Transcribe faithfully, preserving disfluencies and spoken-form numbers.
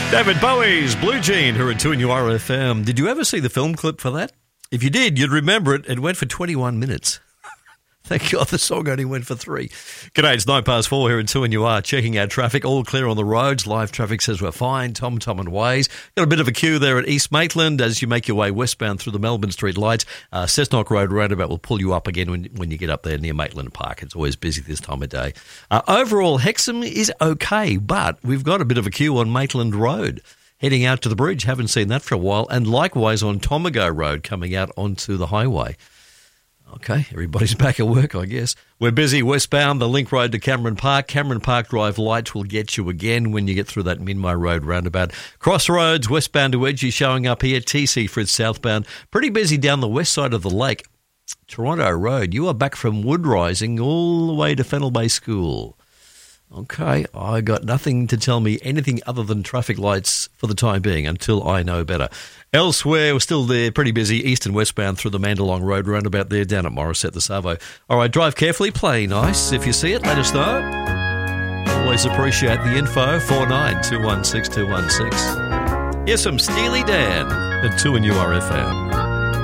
David Bowie's Blue Jean, here at two N U R F M. Did you ever see the film clip for that? If you did, you'd remember it. It went for twenty-one minutes. Thank God the song only went for three. G'day, it's nine past four here at two N U R. Checking our traffic, all clear on the roads. Live traffic says we're fine. Tom, Tom and Ways. Got a bit of a queue there at East Maitland as you make your way westbound through the Melbourne Street lights. Uh, Cessnock Road roundabout will pull you up again when, when you get up there near Maitland Park. It's always busy this time of day. Uh, overall, Hexham is okay, but we've got a bit of a queue on Maitland Road. Heading out to the bridge, haven't seen that for a while, and likewise on Tomago Road coming out onto the highway. Okay, everybody's back at work, I guess. We're busy westbound, the link road to Cameron Park. Cameron Park Drive lights will get you again when you get through that Minmay Road roundabout. Crossroads, westbound to Edgy showing up here. T C Fritz southbound. Pretty busy down the west side of the lake. Toronto Road, you are back from Wood Rising all the way to Fennell Bay School. Okay, I got nothing to tell me anything other than traffic lights for the time being until I know better. Elsewhere, we're still there, pretty busy, east and westbound through the Mandalong Road roundabout there, down at Morisset, the Savo. All right, drive carefully, play nice. If you see it, let us know. Always appreciate the info, four nine two one six two one six. Here's some Steely Dan at two N U R F M.